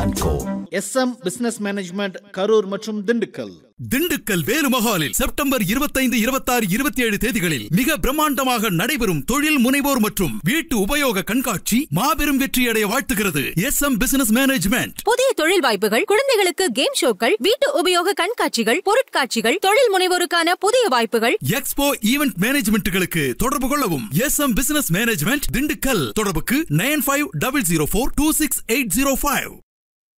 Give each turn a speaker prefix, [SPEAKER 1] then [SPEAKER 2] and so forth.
[SPEAKER 1] and Co.
[SPEAKER 2] SM Business Management Karur மற்றும்
[SPEAKER 3] Dindigul வேலுமஹாலில் September 25, 26, 27 தேதிகளில் மிக பிரம்மாண்டமாக நடைபெறும் தொழில் முனைவோர் மற்றும் வீட்டு உபயோக கண்காட்சி மாபெரும் வெற்றியடைய வாழ்த்துகிறது. SM Business Management.
[SPEAKER 4] புதிய தொழில் வாய்ப்புகள், குழந்தைகளுக்கு கேம் ஷோக்கள், வீட்டு உபயோக கண்காட்சிகள், பொருட்காட்சிகள், தொழில் முனைவோருக்கான புதிய வாய்ப்புகள்,
[SPEAKER 3] எக்ஸ்போ ஈவென்ட் மேனேஜ்மெண்ட்களுக்கு தொடர்பு கொள்ளவும். SM Business Management Dindigul. தொடர்புக்கு 9500426805.